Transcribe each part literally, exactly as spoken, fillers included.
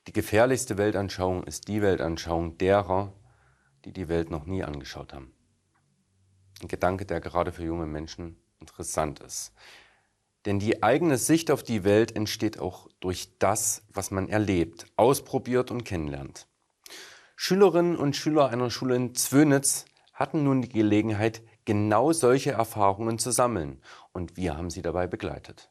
Die gefährlichste Weltanschauung ist die Weltanschauung derer, die die Welt noch nie angeschaut haben. Ein Gedanke, der gerade für junge Menschen interessant ist. Denn die eigene Sicht auf die Welt entsteht auch durch das, was man erlebt, ausprobiert und kennenlernt. Schülerinnen und Schüler einer Schule in Zwönitz hatten nun die Gelegenheit, genau solche Erfahrungen zu sammeln. Und wir haben sie dabei begleitet.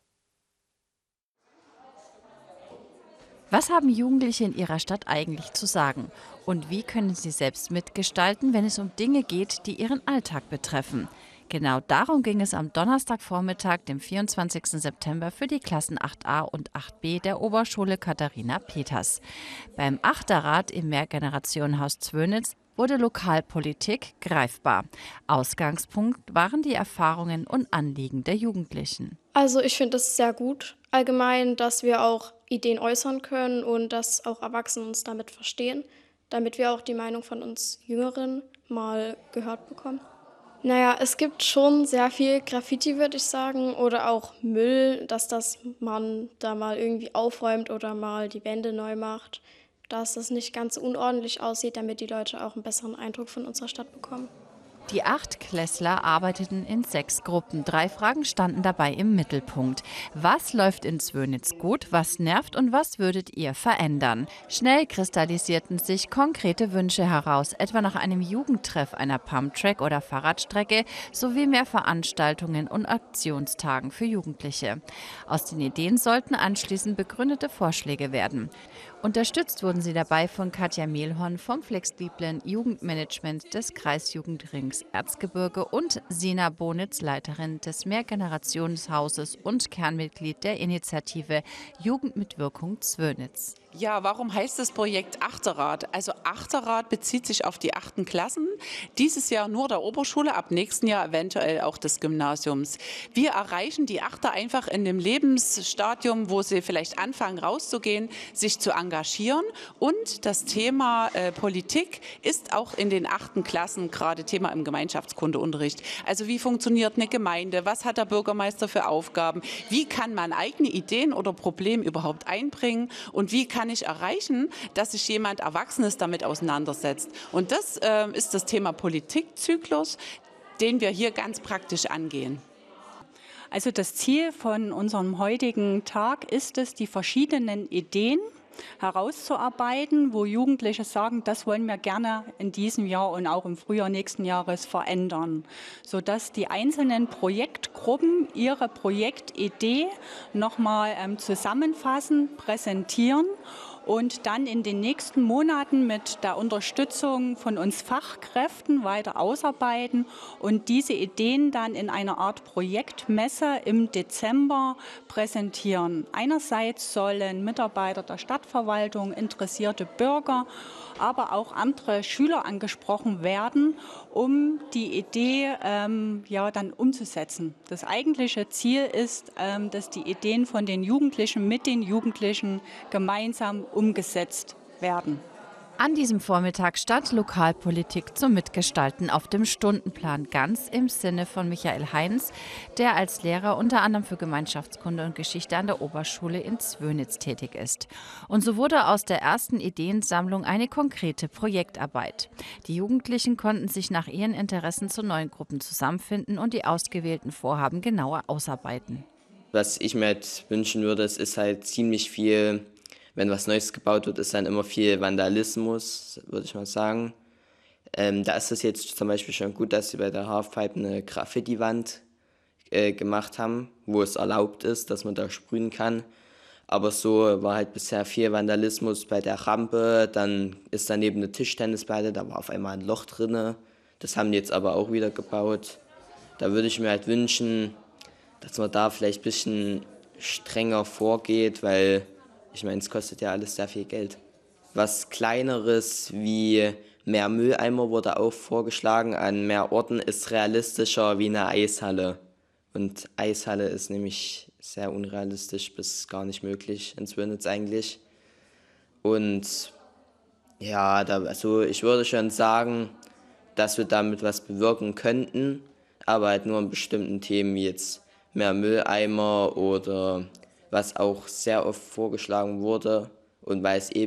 Was haben Jugendliche in ihrer Stadt eigentlich zu sagen? Und wie können sie selbst mitgestalten, wenn es um Dinge geht, die ihren Alltag betreffen? Genau darum ging es am Donnerstagvormittag, dem vierundzwanzigsten September, für die Klassen acht a und acht b der Oberschule Katharina Peters. Beim Achterrad im Mehrgenerationenhaus Zwönitz wurde Lokalpolitik greifbar. Ausgangspunkt waren die Erfahrungen und Anliegen der Jugendlichen. Also ich finde es sehr gut, allgemein, dass wir auch Ideen äußern können und dass auch Erwachsene uns damit verstehen, damit wir auch die Meinung von uns Jüngeren mal gehört bekommen. Naja, es gibt schon sehr viel Graffiti, würde ich sagen, oder auch Müll, dass das man da mal irgendwie aufräumt oder mal die Wände neu macht, dass das nicht ganz so unordentlich aussieht, damit die Leute auch einen besseren Eindruck von unserer Stadt bekommen. Die Achtklässler arbeiteten in sechs Gruppen. Drei Fragen standen dabei im Mittelpunkt. Was läuft in Zwönitz gut, was nervt und was würdet ihr verändern? Schnell kristallisierten sich konkrete Wünsche heraus, etwa nach einem Jugendtreff, einer Pumptrack- oder Fahrradstrecke sowie mehr Veranstaltungen und Aktionstagen für Jugendliche. Aus den Ideen sollten anschließend begründete Vorschläge werden. Unterstützt wurden sie dabei von Katja Mehlhorn vom flexiblen Jugendmanagement des Kreisjugendrings Erzgebirge und Sina Bonitz, Leiterin des Mehrgenerationenhauses und Kernmitglied der Initiative Jugend mit Wirkung Zwönitz. Ja, warum heißt das Projekt Achterrad? Also Achterrad bezieht sich auf die achten Klassen. Dieses Jahr nur der Oberschule, ab nächsten Jahr eventuell auch des Gymnasiums. Wir erreichen die Achter einfach in dem Lebensstadium, wo sie vielleicht anfangen rauszugehen, sich zu engagieren. Und das Thema äh, Politik ist auch in den achten Klassen gerade Thema im Gemeinschaftskundeunterricht. Also wie funktioniert eine Gemeinde? Was hat der Bürgermeister für Aufgaben? Wie kann man eigene Ideen oder Probleme überhaupt einbringen? Und wie kann kann ich erreichen, dass sich jemand Erwachsenes damit auseinandersetzt. Und das äh, ist das Thema Politikzyklus, den wir hier ganz praktisch angehen. Also das Ziel von unserem heutigen Tag ist es, die verschiedenen Ideen herauszuarbeiten, wo Jugendliche sagen, das wollen wir gerne in diesem Jahr und auch im Frühjahr nächsten Jahres verändern, sodass die einzelnen Projektgruppen ihre Projektidee nochmal ähm, zusammenfassen, präsentieren und dann in den nächsten Monaten mit der Unterstützung von uns Fachkräften weiter ausarbeiten und diese Ideen dann in einer Art Projektmesse im Dezember präsentieren. Einerseits sollen Mitarbeiter der Stadtverwaltung, interessierte Bürger, aber auch andere Schüler angesprochen werden, um die Idee ähm, ja, dann umzusetzen. Das eigentliche Ziel ist, ähm, dass die Ideen von den Jugendlichen mit den Jugendlichen gemeinsam umgesetzt werden. An diesem Vormittag stand Lokalpolitik zum Mitgestalten auf dem Stundenplan, ganz im Sinne von Michael Heinz, der als Lehrer unter anderem für Gemeinschaftskunde und Geschichte an der Oberschule in Zwönitz tätig ist. Und so wurde aus der ersten Ideensammlung eine konkrete Projektarbeit. Die Jugendlichen konnten sich nach ihren Interessen zu neuen Gruppen zusammenfinden und die ausgewählten Vorhaben genauer ausarbeiten. Was ich mir halt wünschen würde, es ist halt ziemlich viel. Wenn was Neues gebaut wird, ist dann immer viel Vandalismus, würde ich mal sagen. Ähm, da ist es jetzt zum Beispiel schon gut, dass sie bei der Halfpipe eine Graffiti-Wand äh, gemacht haben, wo es erlaubt ist, dass man da sprühen kann. Aber so war halt bisher viel Vandalismus bei der Rampe. Dann ist daneben eine Tischtennisplatte, da war auf einmal ein Loch drin. Das haben die jetzt aber auch wieder gebaut. Da würde ich mir halt wünschen, dass man da vielleicht ein bisschen strenger vorgeht, weil ich meine, es kostet ja alles sehr viel Geld. Was Kleineres wie mehr Mülleimer wurde auch vorgeschlagen. An mehr Orten ist realistischer wie eine Eishalle. Und Eishalle ist nämlich sehr unrealistisch bis gar nicht möglich in Zwönitz eigentlich. Und ja, da, also ich würde schon sagen, dass wir damit was bewirken könnten, aber halt nur in bestimmten Themen wie jetzt mehr Mülleimer oder was auch sehr oft vorgeschlagen wurde und weil es eben